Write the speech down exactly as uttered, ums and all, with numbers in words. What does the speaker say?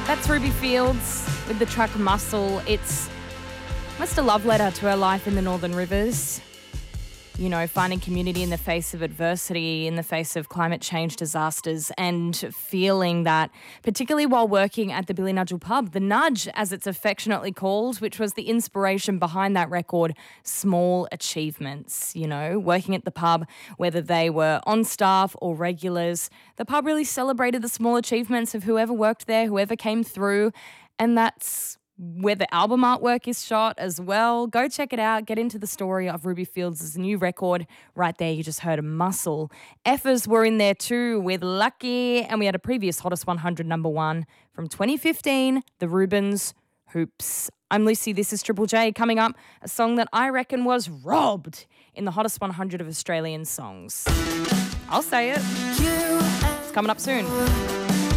That's Ruby Fields with the track Muscle. It's almost a love letter to her life in the Northern Rivers. You know, finding community in the face of adversity, in the face of climate change disasters, and feeling that, particularly while working at the Billy Nudgel pub, the Nudge, as it's affectionately called, which was the inspiration behind that record, small achievements, you know, working at the pub, whether they were on staff or regulars, the pub really celebrated the small achievements of whoever worked there, whoever came through, and that's where the album artwork is shot as well. Go check it out. Get into the story of Ruby Fields' new record. Right there, you just heard a Muscle. Effers were in there too with Lucky, and we had a previous Hottest one hundred number one from twenty fifteen, The Rubens, Hoops. I'm Lucy, this is Triple J. Coming up, a song that I reckon was robbed in the Hottest one hundred of Australian songs. I'll say it. It's coming up soon.